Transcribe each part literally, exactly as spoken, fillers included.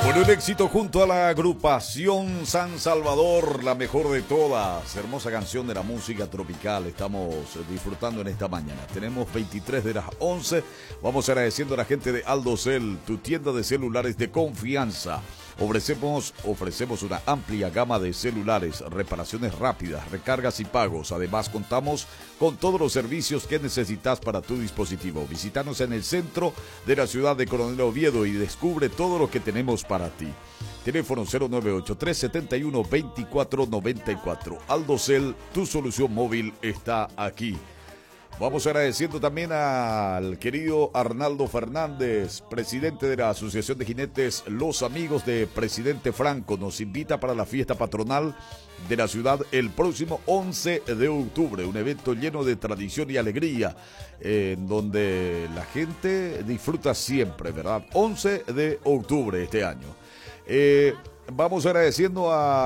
Bueno, un éxito junto a la agrupación San Salvador, la mejor de todas. Hermosa canción de la música tropical. Estamos disfrutando en esta mañana. Tenemos veintitrés de las once. Vamos agradeciendo a la gente de Aldocel, tu tienda de celulares de confianza. Ofrecemos, ofrecemos una amplia gama de celulares, reparaciones rápidas, recargas y pagos. Además, contamos con todos los servicios que necesitas para tu dispositivo. Visítanos en el centro de la ciudad de Coronel Oviedo y descubre todo lo que tenemos para ti. Teléfono cero nueve ocho tres siete uno dos cuatro nueve cuatro. Aldocel, tu solución móvil está aquí. Vamos agradeciendo también al querido Arnaldo Fernández, presidente de la Asociación de Jinetes Los Amigos de Presidente Franco. Nos invita para la fiesta patronal de la ciudad el próximo once de octubre, un evento lleno de tradición y alegría, eh, en donde la gente disfruta siempre, ¿verdad? once de octubre este año. Eh... Vamos agradeciendo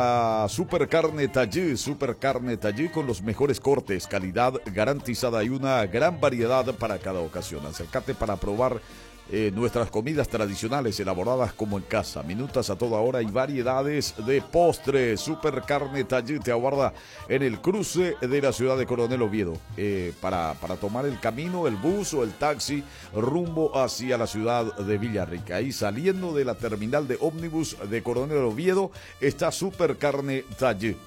a Super Carne Tallí, Super Carne Tallí con los mejores cortes, calidad garantizada y una gran variedad para cada ocasión. Acércate para probar eh, nuestras comidas tradicionales elaboradas como en casa, minutas a toda hora y variedades de postres. Super Carne Tallí te aguarda en el cruce de la ciudad de Coronel Oviedo eh, para, para tomar el camino, el bus o el taxi rumbo hacia la ciudad de Villarrica. Ahí saliendo de la terminal de ómnibus de Coronel Oviedo está Super Carne Tallí.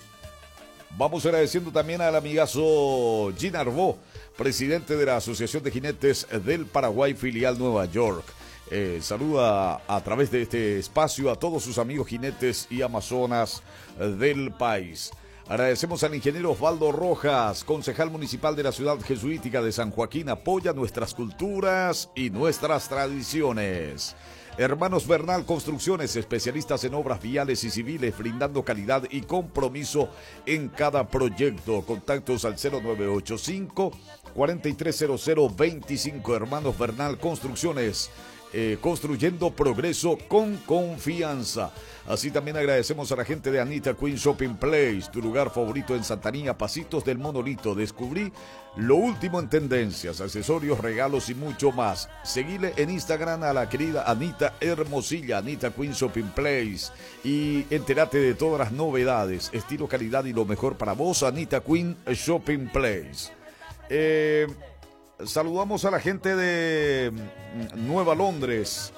Vamos agradeciendo también al amigazo Gin Arbó, presidente de la Asociación de Jinetes del Paraguay, filial Nueva York. Eh, saluda a través de este espacio a todos sus amigos jinetes y amazonas del país. Agradecemos al ingeniero Osvaldo Rojas, concejal municipal de la ciudad jesuítica de San Joaquín. Apoya nuestras culturas y nuestras tradiciones. Hermanos Bernal Construcciones, especialistas en obras viales y civiles, brindando calidad y compromiso en cada proyecto. Contactos al cero nueve ocho cinco, cuatro tres cero cero dos cinco. Hermanos Bernal Construcciones, eh, construyendo progreso con confianza. Así también agradecemos a la gente de Anita Queen Shopping Place, tu lugar favorito en Santanía, pasitos del Monolito. Descubrí lo último en tendencias, accesorios, regalos y mucho más. Seguile en Instagram a la querida Anita Hermosilla, Anita Queen Shopping Place, y entérate de todas las novedades, estilo, calidad y lo mejor para vos, Anita Queen Shopping Place. Eh... Saludamos a la gente de Nueva Londres,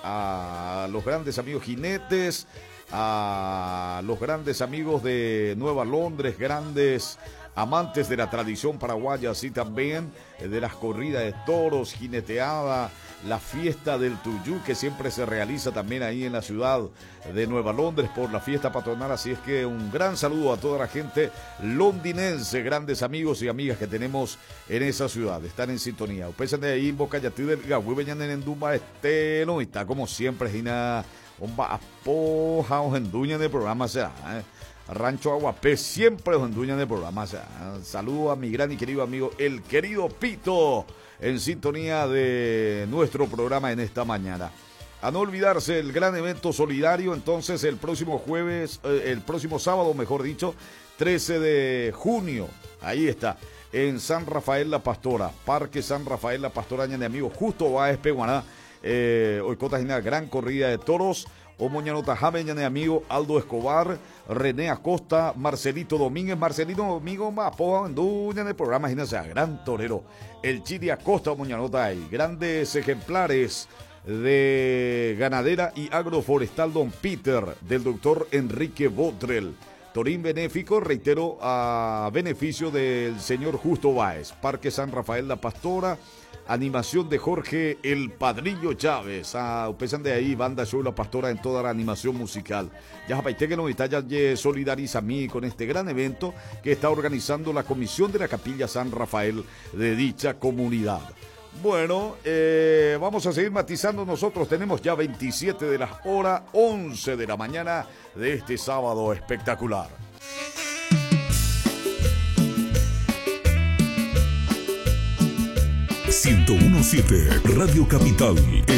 a los grandes amigos jinetes, a los grandes amigos de Nueva Londres, grandes amantes de la tradición paraguaya, así también de las corridas de toros, jineteada, la fiesta del Tuyú, que siempre se realiza también ahí en la ciudad de Nueva Londres por la fiesta patronal. Así es que un gran saludo a toda la gente londinense, grandes amigos y amigas que tenemos en esa ciudad. Están en sintonía. Ustedes de ahí, Boca Yatí del Gagüí, venían en Endumba, este, no, está como siempre, Gina, bomba, apoja, o enduña de programa, será, ¿eh? Rancho Aguapé, siempre os enduñan de programa. O sea, saludo a mi gran y querido amigo, el querido Pito, en sintonía de nuestro programa en esta mañana. A no olvidarse el gran evento solidario, entonces el próximo jueves, eh, el próximo sábado, mejor dicho, trece de junio, ahí está, en San Rafael La Pastora, Parque San Rafael La Pastora, de amigo Justo Báez Peguaná, eh, hoy cota una gran corrida de toros. O Moñanota Jame, de amigo Aldo Escobar, René Acosta, Marcelito Domínguez, Marcelito Domínguez, Mapoa, Anduña en el programa, imagínense, a gran torero, el Chiri Acosta, Moñanota, hay grandes ejemplares de ganadera y agroforestal Don Peter, del doctor Enrique Botrel. Torín benéfico, reitero, a beneficio del señor Justo Báez, Parque San Rafael La Pastora. Animación de Jorge El Padrillo Chávez. Ah, ustedes de ahí, banda show La Pastora en toda la animación musical. Ya japaité que nos ya solidariza a mí con este gran evento que está organizando la Comisión de la Capilla San Rafael de dicha comunidad. Bueno, eh, vamos a seguir matizando nosotros. Tenemos ya veintisiete de las horas, once de la mañana de este sábado espectacular. ciento uno punto siete Radio Capital.